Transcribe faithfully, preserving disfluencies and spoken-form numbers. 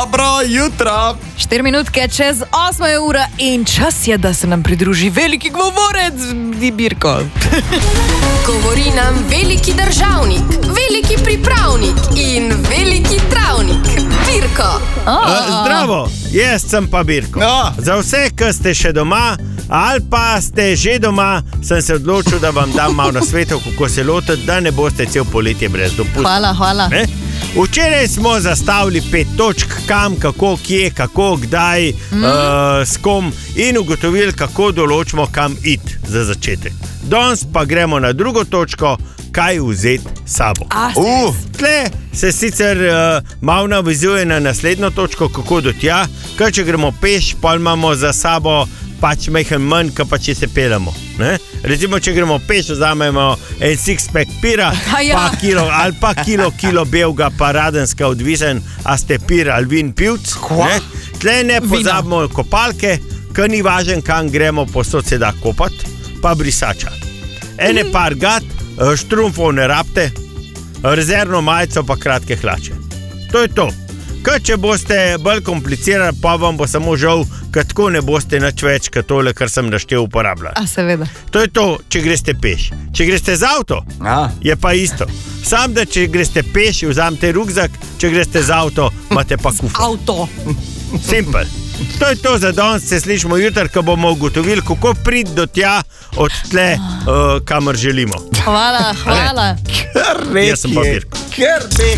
Dobro jutro. Štiri minutke čez osmo je ura in čas je, da se nam pridruži veliki govorec, Birko. Govori nam veliki državnik, veliki pripravnik in veliki travnik, Birko. Oh. Zdravo, jaz sem pa Birko. Oh. Za vse, ki ste še doma ali pa ste že doma, sem se odločil, da vam dam malo nasvetov, kako se lotiti, da ne boste cel poletje brez dopusta. Hvala, hvala. Ne? Včeraj smo zastavili pet točk, kam, kako, kje, kako, kdaj, mm. uh, s kom in ugotovili, kako določimo, kam iti za začetek. Danes pa gremo na drugo točko, kaj vzeti sabo. Uh. Tle se sicer uh, malo navizuje na naslednjo točko, kako do tja, ker če gremo peš, pa imamo za sabo pač majhen manj, kot pa če se pelamo. Ne? Recimo, če gremo peš, vzamemo en six-pack pira, ja. pa kilo, ali pa kilo, kilo belga, pa radenska, odvisen, a ste pir ali vin pivc. Ne? Tle ne pozabimo kopalke, ker ni važen, kam gremo, posod se da kopati, pa brisača. Ene par gat, štrumfov ne rabte, rezervno majico pa kratke hlače. To je to. Ker če boste bolj komplicirali, pa vam bo samo žal, ker tako ne boste nič več, kot tole, kar sem naštel uporabljati. A seveda. To je to, če greste peš. Če greste z avto, A. je pa isto. Sam, da če greste peš, vzamete rukzak, če greste z avto, imate pa kufer. Avto. Simpel. To je to za danes, se slišimo jutri, ko bomo ugotovili, kako priti do tja, od tle, uh, kamor želimo. Hvala, hvala. Kar Jaz sem pa Birko. Kar